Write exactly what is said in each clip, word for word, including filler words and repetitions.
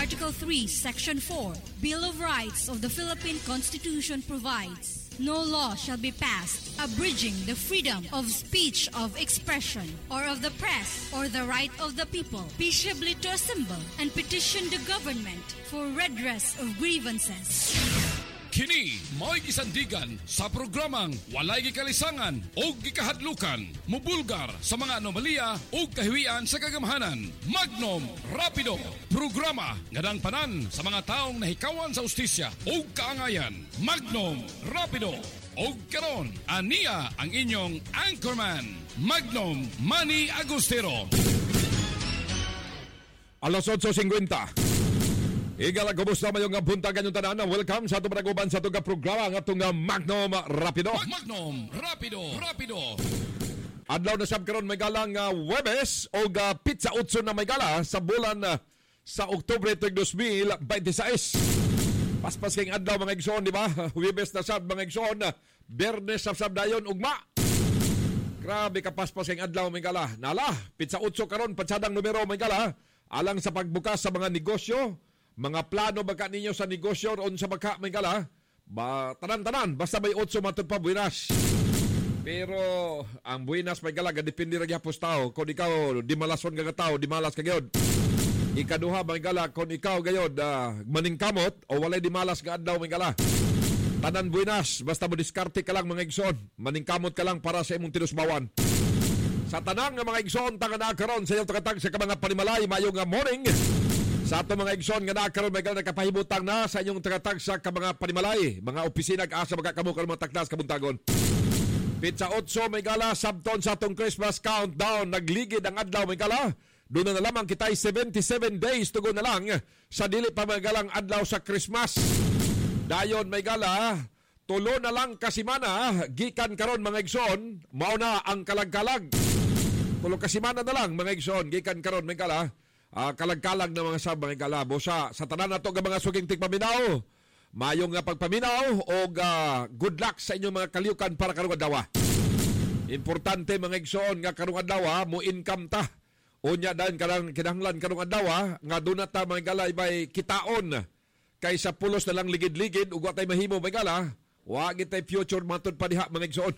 Article three, Section four, Bill of Rights of the Philippine Constitution provides, no law shall be passed abridging the freedom of speech, of expression, or of the press, or the right of the people peaceably to assemble and petition the government for redress of grievances. Kini mo'y gisandigan sa programang walay gikalisangan o gikahadlukan, mubulgar sa mga anomalya o kahiwian sa kagamhanan. Magnum Rapido, programa nga panan sa mga taong nahikawan sa ustisya o kaangayan. Magnum Rapido. O karon, aniya ang inyong anchorman, Magnum Manny Agustero. alas otso singkwenta. Igala, kumusta mayong nga punta kanyong tanan? Welcome sa itong panaguban sa itong programa ng itong Magnum Rapido. Magnum Rapido, Rapido. Adlaw na sab karon may galang uh, Webes o uh, pizza utso na may gala sa bulan uh, sa Oktubre two thousand twenty-six. Paspas kayong adlaw mga igsoon, di ba? Webes na sab mga igsoon, Bernes sab sab dayon ugma. Grabe ka paspas kayong adlaw may gala. Nala, pizza utso karon patsadang numero may gala alang sa pagbukas sa mga negosyo. Mga plano baka ninyo sa negosyo on sa baka may gala, ba, tanan-tanan, basta may otso matod pa buwinas. Pero ang buwinas may gala, depende rin yapos tao. Kung ikaw, di malason ka tao, di malas ka gayod. Ikaduha may gala, kung ikaw gayod, uh, maningkamot, o walay di malas ka daw may gala. Tanan buwinas, basta mo diskarte ka lang mga igsoon, maningkamot ka lang para sa imong tinusbawan. Sa tanang nga mga igsoon, tanga na karon sa iyong takatag sa mga panimalay, mayong morning. Sa ato mga igsoon nga nakaroon may gala nakapahibutang na sa inyong tagatag sa mga panimalay, mga opisina asa mga kamukha mga takdas kabuntagon. Pizza otso may gala sabton sa atong Christmas countdown, nagligid ang adlaw may gala. Doon na lamang kita'y seventy-seven days tugon na lang sa dili pa may galang adlaw sa Christmas. Dayon may gala, tulo na lang kasimana, gikan karon mga igsoon, mao na ang kalagkalag. Tulo kasimana na lang mga igsoon, gikan karon may gala. Uh, kalag-kalag na mga sab mga galabo sa sa tanan nato nga mga suging tigpaminaw. Mayong nga pagpaminaw o uh, good luck sa inyong mga kaliukan para karong adlaw. Importante mga igsoon nga karong adlaw mo income ta. Unya dan karang kinahanglan karong adlaw nga duna ta mga galay bay kitaon kaysa pulos na lang ligid-ligid ug wa tay mahimo mga gala. Wa gitay future matud pa diha mga igsoon.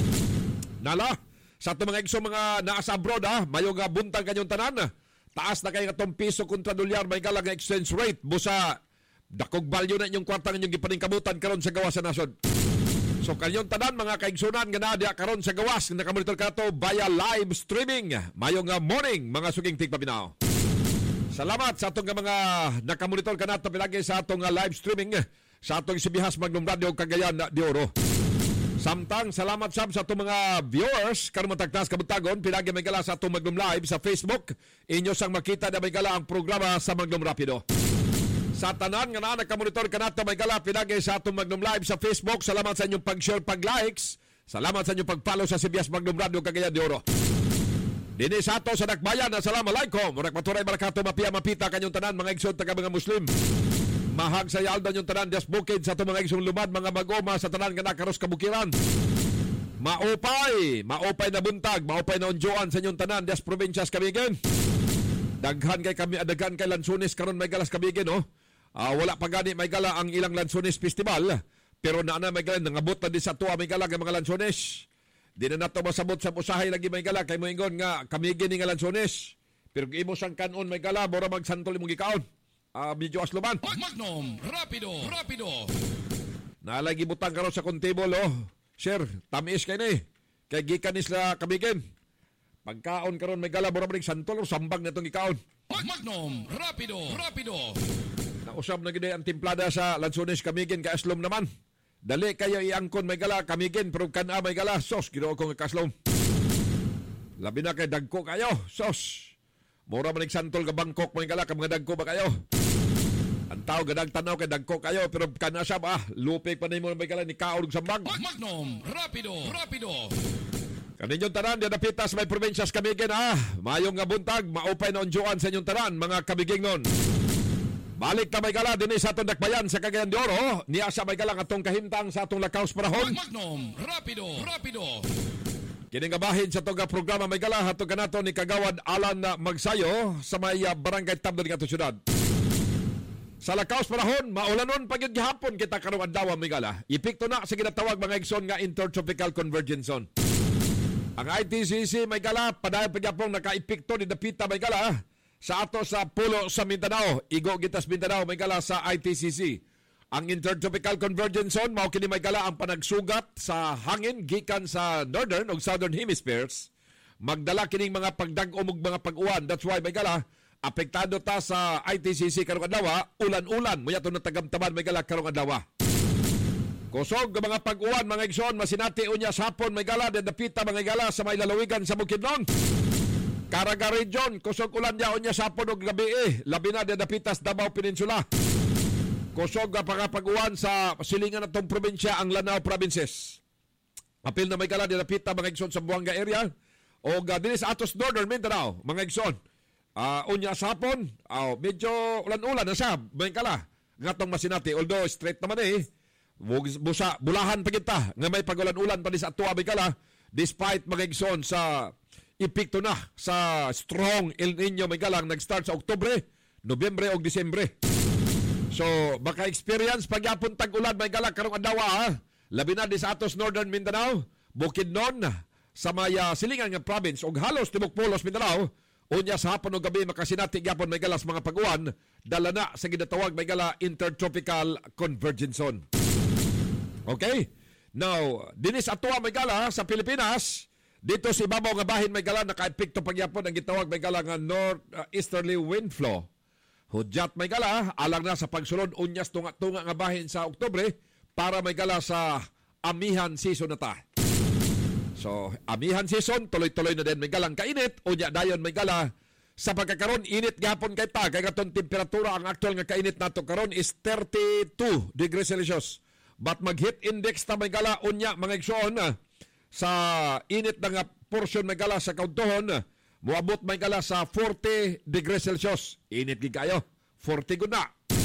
Nala sa ato mga igsoon mga naa sa abroad ha, mayong nga buntag kanyong tanan. Taas na kayo katong piso kontra dolyar may galang exchange rate. Busa, dakog value na inyong kwartang inyong gipaningkabutan karon sa gawas sa nasod. So kanyong tanan mga kaigsunan nga na karon sa gawas, nakamonitor ka to via live streaming. Mayong uh, morning mga suging tigpabinaw. Salamat sa atong mga nakamonitor ka na to pilagi sa atong uh, live streaming sa atong Sibihas Magnum Radio Cagayan de Oro. Samtang salamat sab sa itong mga viewers karon matagtas kabutagon pinagi may gala sa itong Magnum Live sa Facebook. Inyo sang makita na may gala ang programa sa Magnum Rapido. Sa tanan nga na nakamonitor ka nato may gala pinagi sa itong Magnum Live sa Facebook. Salamat sa inyong pag-share, pag-likes. Salamat sa inyong pag-follow sa Sibihas Magnum Radio Cagayan de Oro. Dini sa ato sa Dakbayan, assalamualaikum. Murag maturay barakato mapia mapita kanyong tanan mga igsoon taga mga Muslim. Mahag sa yaldan yung tanan des bukid sa itong mga isong lumad, mga magoma sa tanan nga nakaros kabukiran. Maupay, maupay na buntag, maupay na unjuan sa inyong tanan des probinsyas kabigin. Daghan kay kami, daghan kay Lansunis karon may galas kabigin, no? Uh, wala pa gani may gala ang ilang Lansunis Festival, pero na na may gala, nangabot na di sa tuwa may gala ng mga Lansunis. Di na nato masabot sa usahay lagi may gala, kay mo ingon nga kamigin ni nga Lansunis. Pero imo sang kanon may gala, bora magsantol imong gikaon. Uh, medyo asluman. Magnum Rapido, Rapido. Nalagi butang karon sa kontable, oh. Sir, tamis kay ni. Kay gikan isla kabigin. Pagkaon karon may gala bora balik santol or sambag na itong ikaon. Magnum Rapido, Rapido. Nausab na gid ang timplada sa Lansunis kamigin kay aslom naman. Dali kayo iangkon may gala kamigin pero kana may gala sos ginoo ko nga kaslom. Labi na kay dagko kayo, sos. Mura manig santol ka Bangkok may gala, ka mga dagko ba kayo? Ang tao gadag tanaw kay dagko kayo, pero kanasab ah, lupik pa na mo may gala ni kaorog sambag. Magnum Rapido, Rapido. Kaninyong tanan, diyan napitas may probinsyas kamigin ah. Mayong nga buntag, maupay na unjuan sa inyong tanan, mga kamiging nun. Balik na may gala din sa atong Dakbayan sa Cagayan de Oro. Niya sa may gala atong kahimtang sa atong Lakaws Parahon. Magnum Rapido, Rapido. Kiningabahin sa toga programa may gala hatong kanato ni Kagawad Alan Magsayo sa may uh, Barangay Tabdo ng atong syudad. Sa lakaw sa panahon, maulanon pag yung gihapon kita karong adlaw may gala. Epekto na sa ginatawag mga igsoon nga Intertropical Convergence Zone. Ang I T C C may gala, padayon pa gyapon naka-epekto ni dapita may gala sa ato sa pulo sa Mindanao. Igo gitas Mindanao may gala sa I T C C. Ang Intertropical Convergence Zone mao kini may gala ang panagsugat sa hangin gikan sa northern ug southern hemispheres. Magdala kining mga pagdag-o ug mga pag-uwan. That's why may gala apektado ta sa I T C C karong adlaw, ulan-ulan mo yato na tagamtaman may gala karong adlaw. Kusog ang mga pag-uwan mga igsoon masinati unya sa hapon may gala den dapita mga gala sa may lalawigan sa Bukidnon. Caraga region kusog ulan ya unya sa hapon ug gabi eh, labi na den dapita sa Davao Peninsula. Kusog ang pag-uwan sa silingan natong probinsya ang Lanao provinces. Apil na may gala den dapita mga igsoon sa Buanga area o uh, dinhi sa atos northern Mindanao mga igsoon. Uh, unya sa hapon, uh, medyo ulan-ulan na siya, may kala, ngatong masinati, although straight naman eh, busa, bulahan pa kita, nga may pag-ulan-ulan pa di sa atua may kala, despite mga igsoon sa epekto na sa strong El Nino may kala, nag-start sa Oktubre, Nobyembre o Disyembre. So, baka experience pagyapon tag-ulan may kala, karong adawa ha, labi na di sa atos Northern Mindanao, Bukidnon, sa maya silingan nga province, o halos Timok Polos Mindanao, unya sa hapon o gabi makasinati gyapon may galas mga pag-uwan dala na sa ginatawag may gala Intertropical Convergence Zone. Okay? Now, dinis atua may gala sa Pilipinas, dito si ibabaw nga bahin may gala naka-epekto pagyapon ang gitawag may gala nga north uh, easterly wind flow. Hudyat may gala alang na sa pagsulod unyas tunga-tunga nga bahin sa Oktubre para may gala sa amihan season na ta. So, amihan season, tuloy-tuloy na din may galang kainit, unya dayon may gala. Sa pagkakaroon, init gapon kay ta, kaya katong temperatura, ang actual nga kainit nato karon is thirty-two degrees Celsius. But mag-heat index na may gala, unya mga igsoon, sa init na nga portion may gala sa kauntohon, muabot may gala sa forty degrees Celsius. Init gid kayo, forty gud na.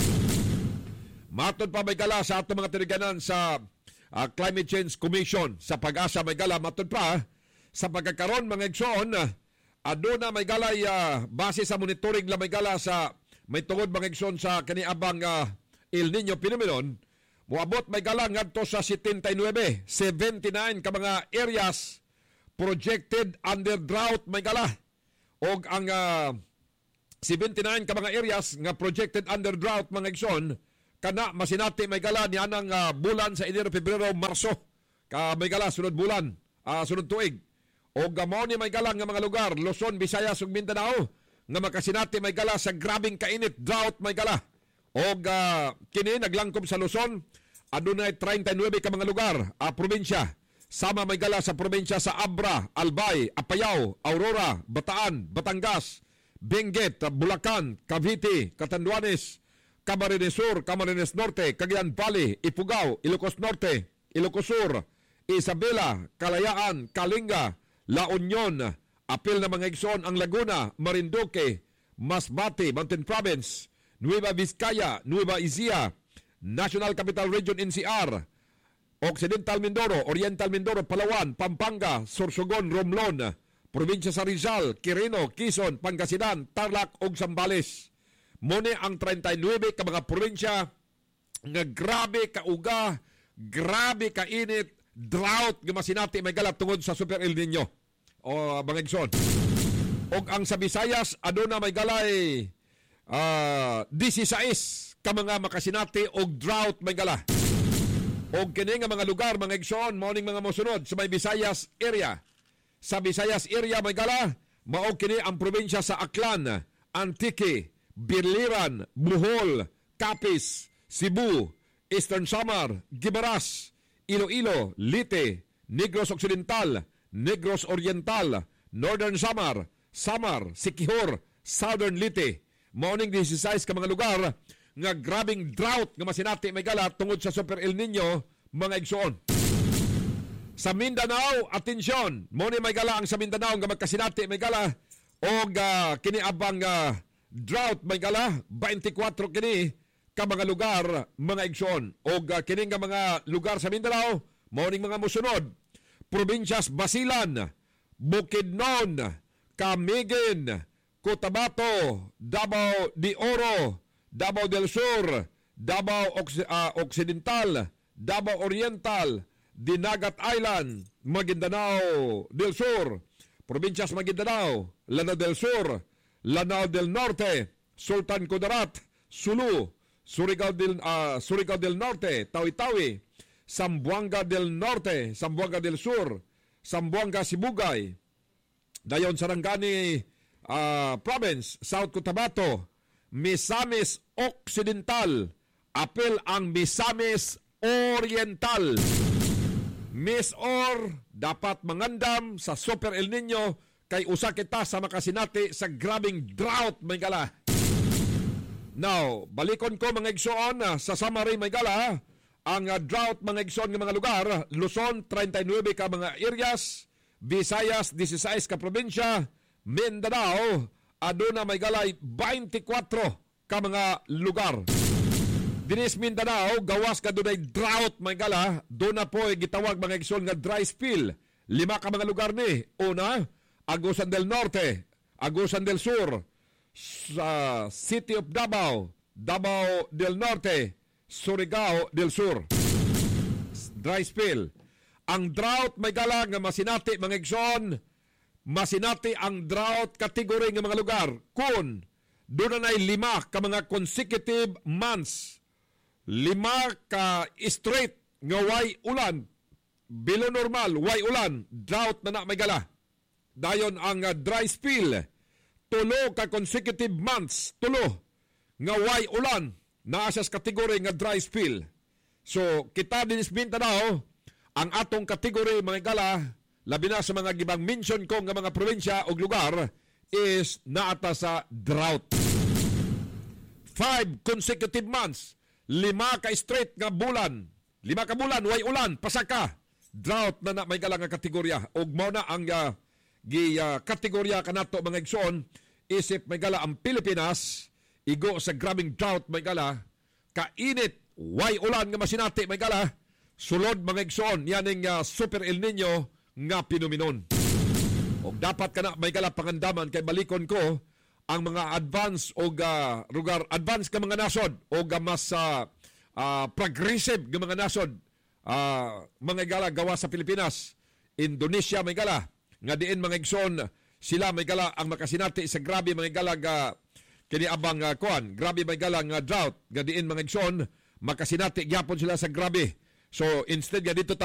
Matod pa may gala sa ato mga tiriganan sa Uh, Climate Change Commission sa Pag-asa may gala matod pa sa pagkakaroon mga igsoon uh, aduna may galay uh, base sa monitoring la may gala sa may tungod mga igsoon sa kaniabang uh, El Nino phenomenon moabot may gala ngadto sa seventy-nine, seventy-nine ka mga areas projected under drought may gala og ang uh, seventy-nine ka mga areas nga projected under drought mga igsoon kana masinati may gala ni anang uh, bulan sa Enero, Pebrero, Marso. Ka may gala sunod bulan, uh, sunod tuig. O gamo ni may gala nga mga lugar, Luzon, Visayas ug Mindanao nga makasinati may gala sa grabing kainit, drought may gala. O uh, kini naglangkob sa Luzon, adunay thirty-nine ka mga lugar, uh, probinsya. Sama may gala sa probinsya sa Abra, Albay, Apayao, Aurora, Bataan, Batangas, Benguet, Bulacan, Cavite, Catanduanes, Camarines Sur, Camarines Norte, Cagayan Valley, Ifugao, Ilocos Norte, Ilocos Sur, Isabela, Kalayaan, Kalinga, La Union, apil na mga igsoon ang Laguna, Marinduque, Masbate, Mountain Province, Nueva Vizcaya, Nueva Ecija, National Capital Region N C R, Occidental Mindoro, Oriental Mindoro, Palawan, Pampanga, Sorsogon, Romblon, Probinsya sa Rizal, Quirino, Quezon, Pangasinan, Tarlac ug Zambales. Mune ang thirty-nine ka mga probinsya nga grabe ka uga, grabe ka init, drought nga masinati may gala tungod sa Super El Nino o mga igsoon. Og ang sa Visayas aduna may galay uh, sixteen ka mga makasinati og drought may gala. Og kini nga mga lugar mga igsoon mao ning mga mosunod sa may Visayas area. Sa Visayas area may gala mao kini ang probinsya sa Aklan, Antique, Biliran, Bohol, Capiz, Cebu, Eastern Samar, Guimaras, Iloilo, Leyte, Negros Occidental, Negros Oriental, Northern Samar, Samar, Siquijor, Southern Leyte. Morning sixteen ka mga lugar nga grabing drought nga masinati may gala tungod sa Super El Nino mga igsoon. Sa Mindanao, atensyon, morning may gala ang sa Mindanao nga magkasinati may gala og uh, kiniabang uh, drought may gala twenty-four kini ka mga lugar mga igsoon og uh, kini nga mga lugar sa Mindanao morning mga mosunod probinsyas Basilan, Bukidnon, Camiguin, Cotabato, Davao de Oro, Davao del Sur, Davao Occ- uh, Occidental, Davao Oriental, Dinagat Island, Maguindanao del Sur, Provincias Maguindanao, Lanao del Sur, Lanao del Norte, Sultan Kudarat, Sulu, Surigao del, uh, Surigao del Norte, Tawi-Tawi, Zamboanga del Norte, Zamboanga del Sur, Zamboanga Sibugay, dayon Sarangani uh, Province, South Cotabato, Misamis Occidental, apel ang Misamis Oriental. Miss Or, dapat mangandam sa Super El Nino kay usa kita sa makasinati sa grabing drought, may gala. Now, balikon ko mga igsoon uh, sa summary, may gala, ang uh, drought mga igsoon ng mga lugar, Luzon, thirty-nine ka mga areas, Visayas, sixteen ka probinsya, Mindanao, aduna may galay twenty-four ka mga lugar. Dinis Mindanao, gawas ka dunay drought may gala, doon na po gitawag mga igsoon nga dry spill. Lima ka mga lugar ni. Una, Agusan del Norte, Agusan del Sur, sa City of Davao, Davao del Norte, Surigao del Sur. Dry spill. Ang drought may gala nga masinati mga igsoon, masinati ang drought category ng mga lugar kung doon na lima ka mga consecutive months, lima ka straight nga way ulan, below normal, way ulan, drought na na may gala. Dayon ang uh, dry spill, tulo ka consecutive months, tulo nga way ulan, naa sa kategory nga dry spill. So, kita din isbinta na ang atong kategory mga gala, labi na sa mga gibang mention ko nga mga probinsya o lugar, is naata sa drought. Five consecutive months, lima ka straight nga bulan, lima ka bulan, way ulan, pasaka, drought na na may gala nga kategorya. Og mao na ang uh, gi uh, kategorya kanato mga igsoon, isip may gala ang Pilipinas, igo sa grabing drought may gala, kainit, way ulan nga masinati may gala, sulod mga igsoon, yaning uh, Super El Nino nga pinuminon. Og dapat kana may gala pangandaman kay balikon ko ang mga advance o uh, lugar, advance ka mga nasod o uh, mas uh, uh, progressive ka mga nasod, uh, mga gala gawa sa Pilipinas, Indonesia may gala, nga diin mga igsoon, sila may gala ang makasinati sa grabe mga gala ga kiniabang uh, kuan, grabe may gala nga drought, nga diin mga igsoon, makasinati gyapon sila sa grabe. So instead nga dito